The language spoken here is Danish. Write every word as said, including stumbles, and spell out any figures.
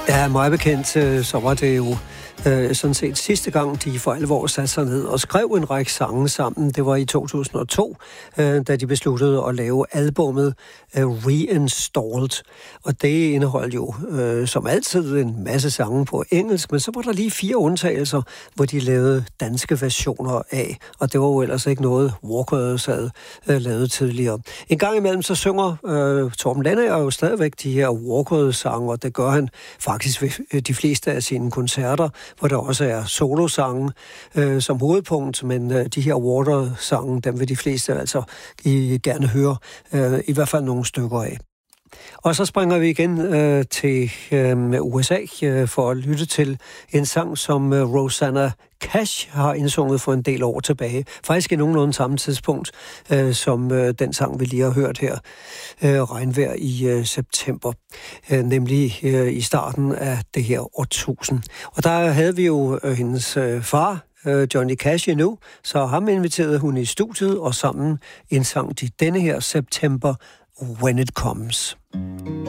Ja, meget bekendt, øh, så var det jo øh, sådan set sidste gang, de for alvor satte sig ned og skrev en række sange sammen. Det var i to tusind og to, øh, da de besluttede at lave albummet øh, Reinstalled. Og det indeholdt jo øh, som altid en masse sange på engelsk, men så var der lige fire undtagelser, hvor de lavede danske versioner af. Og det var jo ellers ikke noget, Walkers havde øh, lavet tidligere. En gang imellem så synger øh, Torben Landager jo stadigvæk de her Walkers-sange, og det gør han faktisk ved de fleste af sine koncerter, hvor der også er solosange øh, som hovedpunkt, men øh, de her Water-sange, dem vil de fleste altså I gerne høre øh, i hvert fald nogle stykker af. Og så springer vi igen øh, til øh, U S A øh, for at lytte til en sang, som øh, Rosanna Cash har indsunget for en del år tilbage. Faktisk i nogenlunde samme tidspunkt, øh, som øh, den sang, vi lige har hørt her, øh, Regnvejr i øh, september, øh, nemlig øh, i starten af det her årtusind. Og der havde vi jo øh, hendes øh, far, øh, Johnny Cash endnu, så ham inviterede hun i studiet, og sammen indsang de denne her September, When It Comes.